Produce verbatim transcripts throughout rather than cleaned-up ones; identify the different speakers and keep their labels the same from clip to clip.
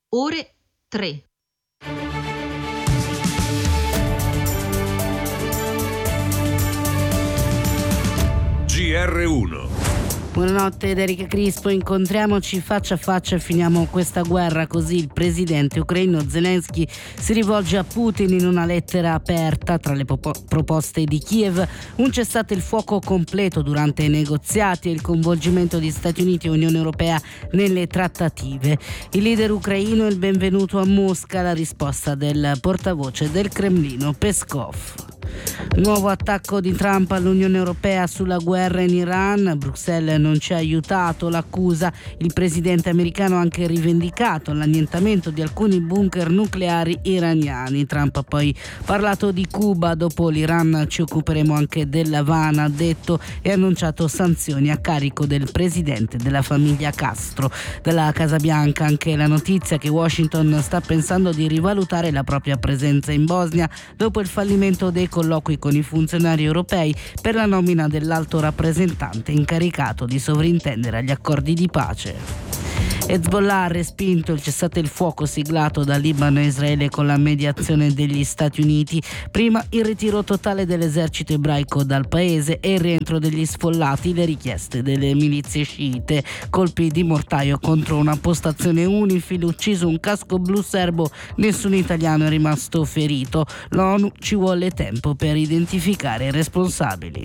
Speaker 1: ore tre.
Speaker 2: G R uno.
Speaker 3: Buonanotte da Erika Crispo, incontriamoci faccia a faccia e finiamo questa guerra, così il presidente ucraino Zelensky si rivolge a Putin in una lettera aperta. Tra le popo- proposte di Kiev un cessate il fuoco completo durante i negoziati e il coinvolgimento di Stati Uniti e Unione Europea nelle trattative. Il leader ucraino è il benvenuto a Mosca, la risposta del portavoce del Cremlino Peskov. Nuovo attacco di Trump all'Unione Europea sulla guerra in Iran. Bruxelles non ci ha aiutato, l'accusa. Il presidente americano ha anche rivendicato l'annientamento di alcuni bunker nucleari iraniani. Trump ha poi parlato di Cuba. Dopo l'Iran ci occuperemo anche dell'Havana, ha detto, e ha annunciato sanzioni a carico del presidente della famiglia Castro. Dalla Casa Bianca anche la notizia che Washington sta pensando di rivalutare la propria presenza in Bosnia dopo il fallimento dei colloqui con i funzionari europei per la nomina dell'alto rappresentante incaricato di sovrintendere agli accordi di pace. Hezbollah ha respinto il cessate il fuoco siglato da Libano e Israele con la mediazione degli Stati Uniti. Prima il ritiro totale dell'esercito ebraico dal paese e il rientro degli sfollati, le richieste delle milizie sciite. Colpi di mortaio contro una postazione UNIFIL, ucciso un casco blu serbo, nessun italiano è rimasto ferito. L'ONU ci vuole tempo per identificare i responsabili.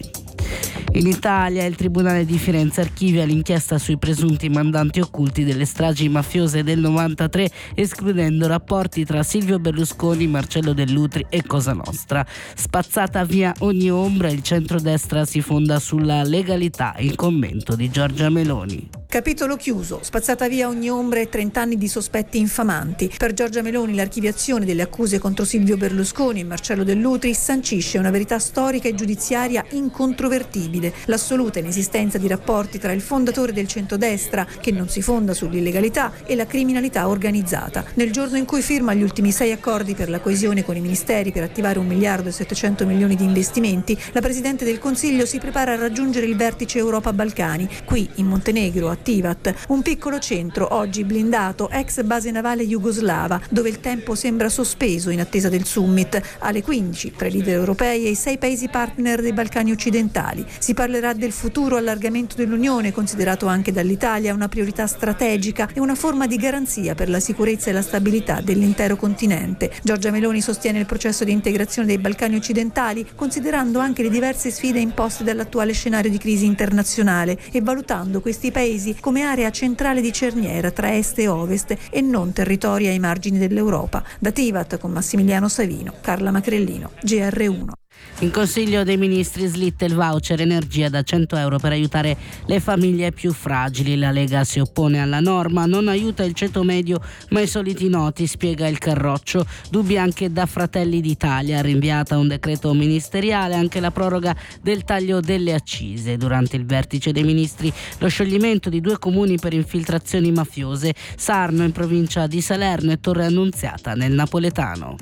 Speaker 3: In Italia il Tribunale di Firenze archivia l'inchiesta sui presunti mandanti occulti delle stragi mafiose del novantatré, escludendo rapporti tra Silvio Berlusconi, Marcello Dell'Utri e Cosa Nostra. Spazzata via ogni ombra, il centrodestra si fonda sulla legalità, il commento di Giorgia Meloni.
Speaker 4: Capitolo chiuso, spazzata via ogni ombra e trent'anni di sospetti infamanti. Per Giorgia Meloni l'archiviazione delle accuse contro Silvio Berlusconi e Marcello Dell'Utri sancisce una verità storica e giudiziaria incontrovertibile, l'assoluta inesistenza di rapporti tra il fondatore del centrodestra, che non si fonda sull'illegalità, e la criminalità organizzata. Nel giorno in cui firma gli ultimi sei accordi per la coesione con i ministeri per attivare un miliardo e settecento milioni di investimenti, la Presidente del Consiglio si prepara a raggiungere il vertice Europa-Balcani, qui in Montenegro, a Tivat, un piccolo centro oggi blindato, ex base navale jugoslava, dove il tempo sembra sospeso in attesa del summit. Alle quindici tra i leader europei e i sei paesi partner dei Balcani occidentali. Si parlerà del futuro allargamento dell'Unione, considerato anche dall'Italia una priorità strategica e una forma di garanzia per la sicurezza e la stabilità dell'intero continente. Giorgia Meloni sostiene il processo di integrazione dei Balcani occidentali, considerando anche le diverse sfide imposte dall'attuale scenario di crisi internazionale e valutando questi paesi come area centrale di cerniera tra est e ovest e non territori ai margini dell'Europa. Da Tivat con Massimiliano Savino, Carla Macrellino, G R uno.
Speaker 3: In Consiglio dei Ministri slitta il voucher energia da cento euro per aiutare le famiglie più fragili. La Lega si oppone alla norma, non aiuta il ceto medio ma i soliti noti, spiega il Carroccio. Dubbi anche da Fratelli d'Italia, rinviata a un decreto ministeriale anche la proroga del taglio delle accise. Durante il vertice dei ministri lo scioglimento di due comuni per infiltrazioni mafiose, Sarno in provincia di Salerno e Torre Annunziata nel napoletano.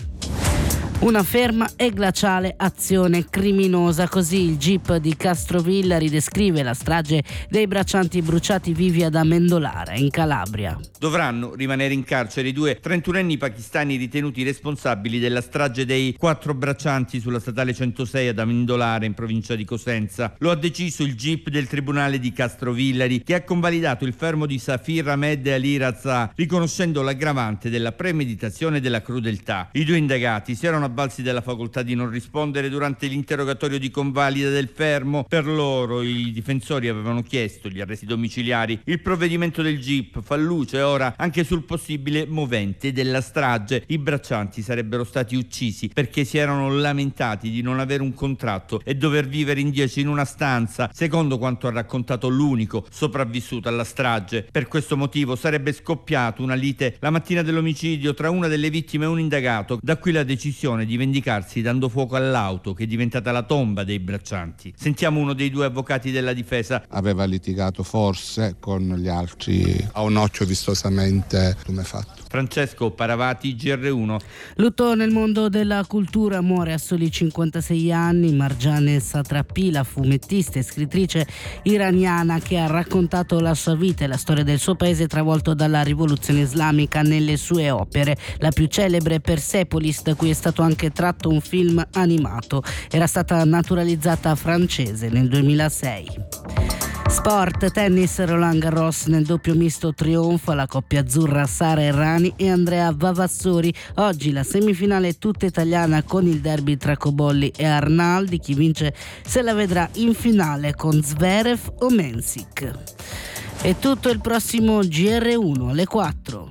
Speaker 3: Una ferma e glaciale azione criminosa, così il Jeep di Castrovilla ridescrive la strage dei braccianti bruciati vivi ad Amendolara, in Calabria.
Speaker 5: Dovranno rimanere in carcere i due trentunenni pakistani ritenuti responsabili della strage dei quattro braccianti sulla statale centosei ad Amendolara, in provincia di Cosenza. Lo ha deciso il Jeep del Tribunale di Castrovillari, che ha convalidato il fermo di Safir Ahmed Ali Raza, riconoscendo l'aggravante della premeditazione e della crudeltà. I due indagati si erano avvalsi della facoltà di non rispondere durante l'interrogatorio di convalida del fermo. Per loro i difensori avevano chiesto gli arresti domiciliari. Il provvedimento del Jeep fa luce ora anche sul possibile movente della strage. I braccianti sarebbero stati uccisi perché si erano lamentati di non avere un contratto e dover vivere in dieci in una stanza, secondo quanto ha raccontato l'unico sopravvissuto alla strage. Per questo motivo sarebbe scoppiato una lite la mattina dell'omicidio tra una delle vittime e un indagato. Da qui la decisione di vendicarsi dando fuoco all'auto che è diventata la tomba dei braccianti. Sentiamo uno dei due avvocati della difesa.
Speaker 6: Aveva litigato forse con gli altri a un occhio vistosamente tumefatto.
Speaker 5: Francesco Paravati, G R uno.
Speaker 3: Lutto nel mondo della cultura, muore a soli cinquantasei anni Marjane Satrapi, la fumettista e scrittrice iraniana che ha raccontato la sua vita e la storia del suo paese travolto dalla rivoluzione islamica nelle sue opere. La più celebre Persepolis, da cui è stato anche tratto un film animato. Era stata naturalizzata francese nel duemilasei. Sport, tennis, Roland Garros, nel doppio misto trionfa la coppia azzurra Sara Errani e Andrea Vavassori. Oggi la semifinale è tutta italiana con il derby tra Cobolli e Arnaldi. Chi vince se la vedrà in finale con Zverev o Mensik. È tutto il prossimo G R uno alle quattro.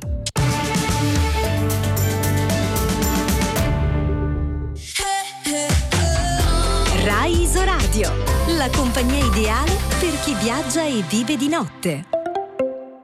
Speaker 1: Rai Isoradio, la compagnia ideale per chi viaggia e vive di notte.